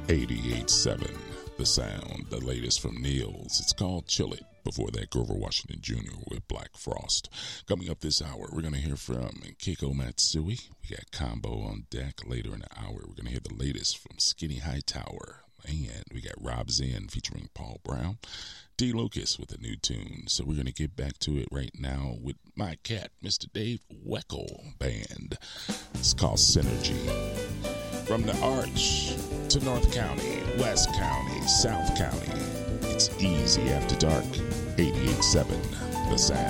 88.7 The Sound, the latest from Neil's. It's called Chill It. Before that, Grover Washington Jr. with Black Frost. Coming up this hour, we're going to hear from Keiko Matsui. We got Combo on deck. Later in the hour, we're going to hear the latest from Skinny Hightower. And we got Rob Zen featuring Paul Brown. D. Lucas with a new tune. So we're going to get back to it right now with my cat, Mr. Dave Weckl Band. It's called Synergy. From the Arch to North County, West County, South County, it's easy after dark. 88.7 The Sound.